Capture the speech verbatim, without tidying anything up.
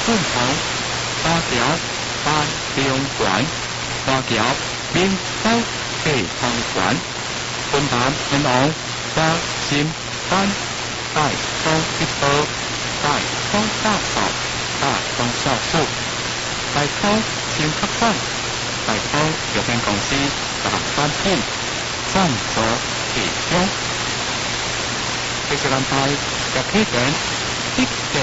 顺头，大桥办中馆，大桥面收地方馆，分坛天王花心班，大东一波，大东大炮，大东少妇，大东新客栈，大东有限公司大班店，赞助提供。这是安排，入起点，一点